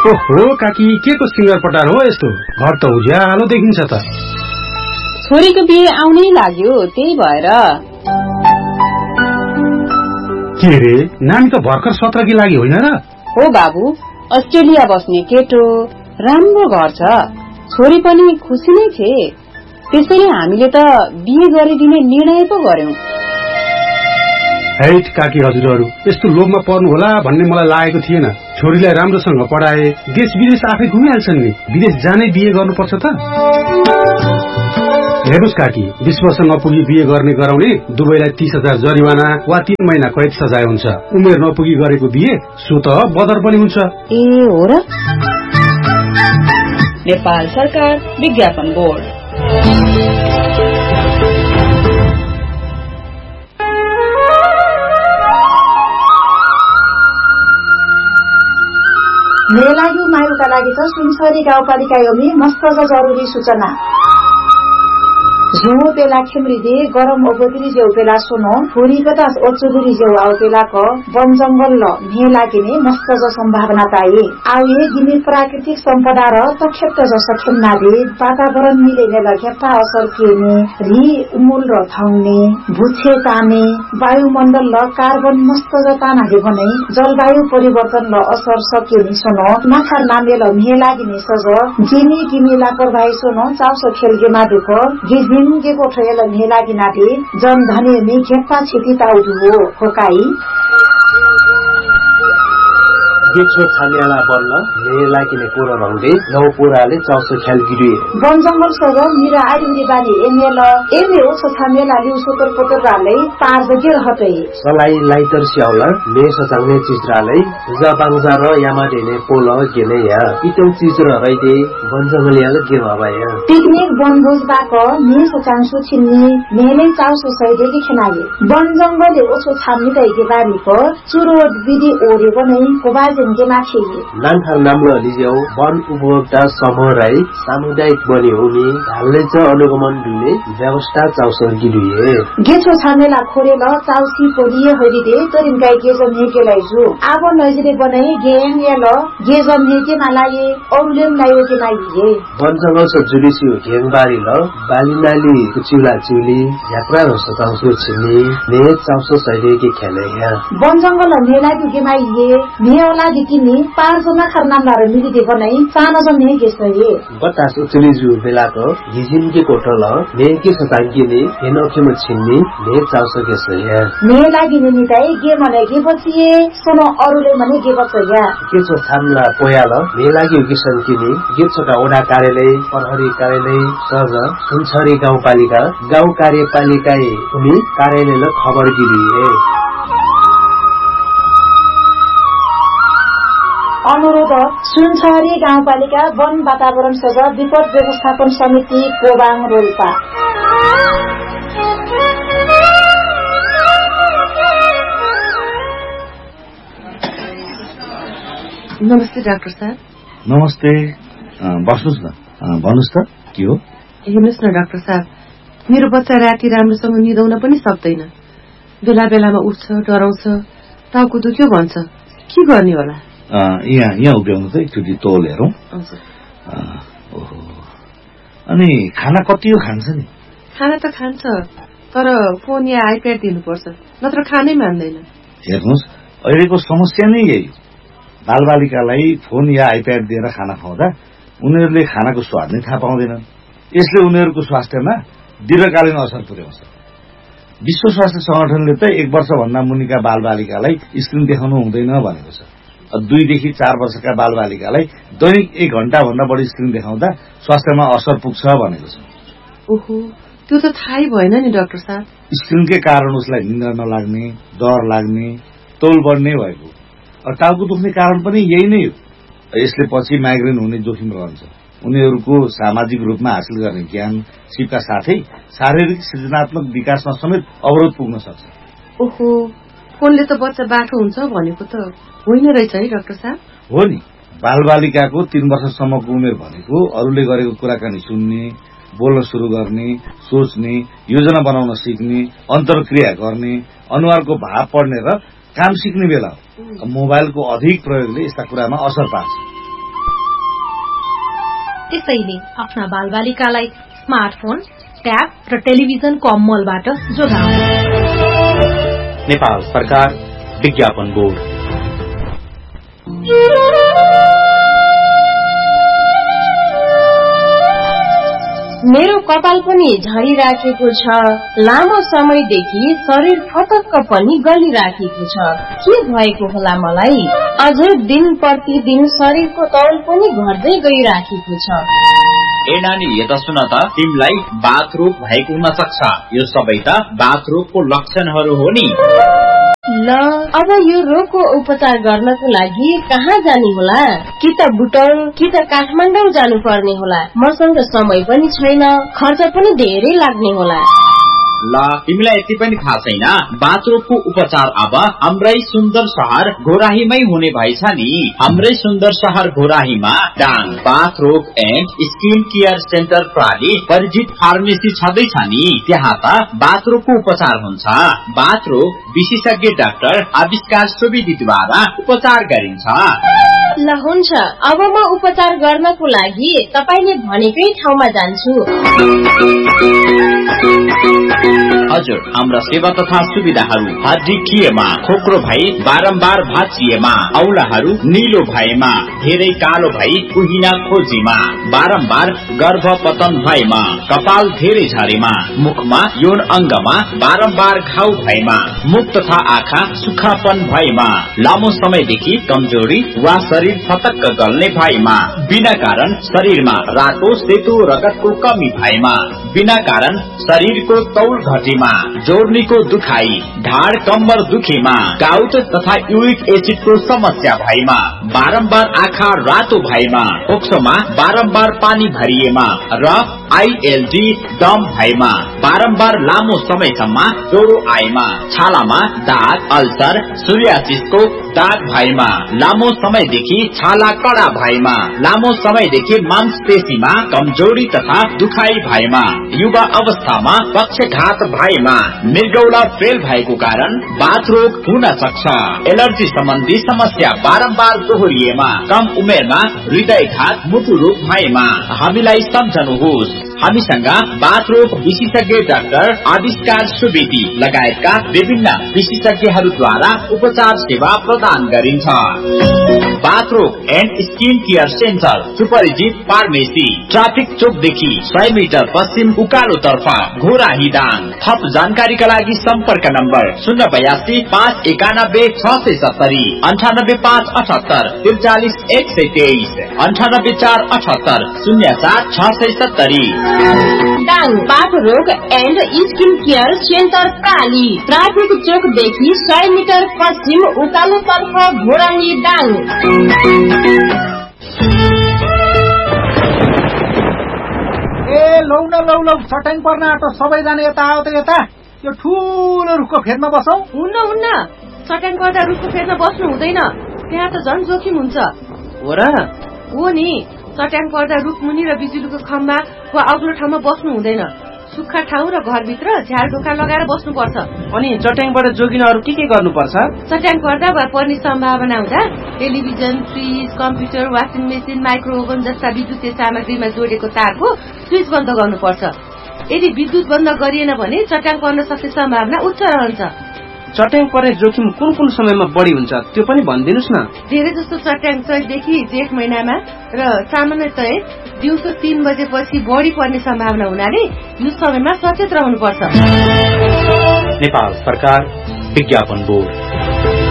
ओहो काकी के को सिंगर पटार हो यस्तो? घर त उज्यालो देखिन्छ त। छोरीको बिहे आउनै लाग्यो त्यही भएर। के रे नानी त भर्खर 17 की लागि होइन र? हो बाबु, अस्ट्रेलिया बस्ने केटो, राम्रो घर छ, छोरी पनि खुसी नै थिए, त्यसैले हामीले त बिहे गरिदिने निर्णय पो गर्यौं। हैट काकी हजुरहरू यस्तो लोभमा पर्नु होला भन्ने मलाई लागेको थिएन। छोरीलाई राम्रोसँग पढाए, देश विदेश आफै घुमिहाल्छन् नि, विदेश जानै बिहे गर्नुपर्छ त? हेर्नुस् काकी, 20 वर्ष नपुगी बिहे गर्ने गराउने दुवैलाई 30,000 जरिवाना वा 3 महिना कैद सजाय हुन्छ। उमेर नपुगी गरेको बिहे सो त बदर पनि हुन्छ। ए हो र? नेपाल सरकार विज्ञापन बोर्ड। मेलायु मायुका लागि त सुनसरी गाउँपालिका योमी मस्त जरुरी सूचना। झुमो पेला खेम्रिदे गरम ओबोतिरी जेउ पेला सुनो फुरी बतास ओचुबुरी जेउ आउ पेला क वन जंगल ल मे लागिने मस्त ज सम्भावना पाए। आउए गिनी प्राकृतिक सम्पदा र तक्षेत्र ज सखेमना दे वातावरण मिलेने लग्यापा असर पिउने री उमुल र थाउने भुछे ताने वायुमण्डल ल कार्बन मस्त ज ताना दे भने जलवायु परिवर्तन ल असर सकिने सुनो नाखार नामे ल मे लागिने सज जिनी गिनी लापरवाही सुनो चाउसो खेलगे मादुक गिजी के कोठेल मेलागी नाटे जन धने में घेप्पा छिटी ताउदु हो खोकाई गेछो छानेला बन्न मेलागिने पोरा रंगले नौ पोराले चाउसो ख्याल गिरिए वन जंगल सग मिरा आइरी बानी एमेल एमे ओ छानेला लिउ सोतर पोतर राले पार बगे रहतै सलाई लाइटर स्याउला मे सचाउने चिजराले जबाङजा र यामाडेने पोल गेने या इतम चिज र रइदे वन जंगलियाले गे भबाया पिकनिक वनभोज बाक मे सचाङसु छिन्नी मेले चाउसो सैदे कि खनाए वन जंगलले ओसो छाम्नी दैगे बारी प चुरो विधि ओरे बनै कोबाज नान्थार नाम्लो लिजेउ वन उपभोक्ता समूह राई सामुदायिक बनी हुने हालले च अनुगमन दुने व्यवस्था चाउसर गिरिए गेछो छानेला खोरेल चाउसी पोलिए हरिदे तरिन गाई गेजम हेकेलाई जु आब नजरे बनाई गेम याल गेजम हेके मालाए औलेम लायो के माइए वन जंगल स जुलिसी घेङबारी ल बालिनाली कुचिला चुली यात्रा र सताउसो छिनी ने चाउसो सैदे के खेले या वन जंगल मेला के माइए मेला दिकिनी पारजना खरनामला र मिलिदे बनाई सानो जम्ने गेसए बतास उचली जु बेलाको हिजिन के कोटल ने के सतांगिने हेनोखेम छिन्नी ने चाउसो गेसए ने लागिने निताई गे मने गे बचिए सोनो अरुले मने गे बचया के छ थामला पोयाल ने लागि किसन किनी गे छका ओडा कार्यालय प्रहरी कार्यालय सज सुनसरी गाउँपालिका गाउँ कार्यपालिका उनी कार्यालयले खबर गिरिए अनुरोध सुनसरी गाउँपालिका वन वातावरण सजा विपद व्यवस्थापन समिति कोबाङ रोल्पा नमस्ते डाक्टर साहब। नमस्ते, बस्नुस् न, भन्नुस् त के हो? हेर्नुस् न डाक्टर साहब, मेरो बच्चा राति राम्रोसँग निदाउन पनि सक्दैन, बेला बेलामा उठ्छ, डराउँछ, टाउको दुख्यो भन्छ, के गर्ने होला? यहाँ उभ्याउनु त एकचोटि तौल हेरौँ। ओहो, अनि खाना कति हो खान्छ नि? खाना त खान्छ, तर फोन या आइप्याड दिनुपर्छ, नत्र खानै मान्दैन। हेर्नुहोस्, अहिलेको समस्या नै यही, बालबालिकालाई फोन या आइप्याड दिएर खाना खुवाउँदा उनीहरूले खानाको स्वाद नै थाहा पाउँदैनन्। यसले उनीहरूको स्वास्थ्यमा दीर्घकालीन असर पुर्याउँछ। विश्व स्वास्थ्य संगठनले त 1 वर्षभन्दा मुनिका बालबालिकालाई स्क्रिन देखाउनु हुँदैन भनेको छ। 2 देखि 4 वर्षका बालबालिकालाई दैनिक 1 घण्टा भन्दा बढी स्क्रिन देखाउँदा स्वास्थ्यमा असर पुग्छ भनेको छ। ओहो, त्यो त थाहै भएन नि डाक्टर साहब। स्क्रिनकै कारण उसलाई निद्रा नलाग्ने, डर लाग्ने, तौल बढ्ने भएको। टाउको दुख्ने कारण पनि यही नै हो। यसले पछि माइग्रेन हुने जोखिम रहन्छ। उनीहरूको सामाजिक रूपमा हासिल गर्ने ज्ञान सिपका साथै शारीरिक सृजनात्मक विकासमा समेत अवरोध पुग्न सक्छ। ओहो, फोनले त बच्चा बाठो हुन्छ भनेको त होइन रहेछ है डाक्टर साहब? हो नि, बालबालिकाको 3 वर्षसम्मको उमेर भनेको अरूले गरेको कुराकानी सुन्ने, बोल्न सुरु गर्ने, सोच्ने, योजना बनाउन सिक्ने, अन्तर्क्रिया गर्ने, अनुहारको भाव पढ्ने र काम सिक्ने बेला हो। मोबाइलको अधिक प्रयोगले यस्ता कुरामा असर पार्छ। त्यसैले आफ्ना बालबालिकालाई स्मार्टफोन, ट्याब र टेलिभिजनको अमलबाट जोगाउनु। नेपाल सरकार विज्ञापन बोर्ड। मेरो कपाल पनि झरिराखेको छ, लामो समयदेखि शरीर फटक्क पनि गलिराखेको छ, के भएको होला मलाई? अझै दिन प्रतिदिन शरीरको तौल पनि घट्दै गइराखेको छ। ए नानी, यता सुन त, तिमीलाई बाथरोग भएको हुन सक्छ। यो सबै त बाथरोगको लक्षणहरू हो नि। ल, अब यो रोगको उपचार गर्नको लागि कहाँ जाने होला? कि त बुटौल कि त काठमाडौँ जानु पर्ने होला। मसँग समय पनि छैन, खर्च पनि धेरै लाग्ने होला। ल, तिमीलाई यति पनि थाहा छैन? बाथरोगको उपचार अब हाम्रै सुन्दर शहर घोराहीमै हुने भएछ नि। हाम्रै सुन्दर शहर घोराहीमा डाङ बाथरोग एन्ड स्किन केयर सेन्टर प्रणाली परिचित फार्मेसी छँदैछ नि। त्यहाँ त बाथरोगको उपचार हुन्छ। बाथरोग विशेषज्ञ डाक्टर आविष्कार सुवेदीद्वारा उपचार गरिन्छ। ल हुन्छ, अब म उपचार गर्नको लागि तपाईले भनेकै ठाउँमा जान्छु। हजुर, हाम्रा सेवा तथा सुविधाहरू हड्डी खिएमा, खोक्रो भई बारम्बार भाँचिएमा, औलाहरू निलो भएमा, धेरै कालो भई कुहिना खोजीमा, बारम्बार गर्भपतन भएमा, कपाल धेरै झरेमा, मुखमा यौन अंगमा बारम्बार घाउ भएमा, मुख तथा आँखा सुक्खापन भएमा, लामो समयदेखि कमजोरी वा शरीर फटक्क गल्ने भएमा, बिना कारण शरीरमा रातो सेतो रगतको कमी भएमा, बिना कारण शरीरको तौल घटेमा, जोर्नीको दुखाई, ढाड कम्बर दुखेमा, गाउट तथा युरिक एसिडको समस्या भएमा, बारम्बार आँखा रातो भएमा, ओक्सोमा बारम्बार पानी भरिएमा र आईएलडी दम भएमा, बारम्बार लामो समयसम्म ज्वरो आएमा, छालामा दाग, अल्सर, सोरियासिसको दाग भएमा, लामो समयदेखि छाला कडा भएमा, लामो समयदेखि मांसपेशीमा कमजोरी तथा दुखाई भएमा, युवा अवस्थामा पक्षघात भएमा, मृगौला फेल भएको कारण बाथरोग हुन सक्छ। एलर्जी सम्बन्धी समस्या बारम्बार दोहोरिएमा, कम उमेरमा हृदयघात, मुटु रोग भएमा हामीलाई सम्झनुहोस्। हामीसँग बाथरोग विशेषज्ञ डाक्टर आविष्कार सुवेदी लगायतका विभिन्न विशेषज्ञहरूद्वारा उपचार सेवा प्रदान गरिन्छ। बाथरोग एन्ड स्किन केयर सेन्टर सुपरिचित फार्मेसी, ट्राफिक चोकदेखि 100 मिटर पश्चिम उकालो तर्फ घोराही दाङ। थप जानकारीका लागि सम्पर्क number 082 591 670 98 578 43 123 98 478 07 670। डाङ बाथरोग and skin care centre प्राली, traffic चोकदेखि 100 metre पश्चिम उकालो तर्फ घोराही डाङ। ए लौ न लौ चट्याङ पर्न आँटो, सबैजना यता आऊ त यता। यो ठूलो रुखको फेदमा बसौ। हुन्न, चट्याङ पर्दा रुखको फेदमा बस्नु हुँदैन, त्यहाँ त झन् जोखिम हुन्छ। हो र? हो नि, चट्याङ पर्दा रुखमुनि र बिजुलीको खम्बा वा अग्लो ठाउँमा बस्नु हुँदैन। सुक्खा ठाउँ र घरभित्र झ्यालढोका लगाएर बस्नुपर्छ। अनि चट्याङबाट जोगिन अरू के गर्नुपर्छ? चट्याङ पर्दा वा पर्ने सम्भावना हुँदा television, fridge, computer, washing machine, micro oven जस्ता विद्युतीय सामग्रीमा जोडेको तारको स्विच बन्द गर्नुपर्छ। यदि विद्युत बन्द गरिएन भने चट्याङ पर्न सक्ने सम्भावना उच्च रहन्छ। चट्याङ पर्ने जोखिम कुन समयमा बढी हुन्छ त्यो पनि भनिदिनुस् न। धेरै जस्तो चट्याङ चैतदेखि जेठ महिनामा र सामान्यतया दिउँसो 3 बजेपछि बढी पर्ने सम्भावना हुनाले यो समयमा सचेत रहनुपर्छ। नेपाल सरकार विज्ञापन बोर्ड।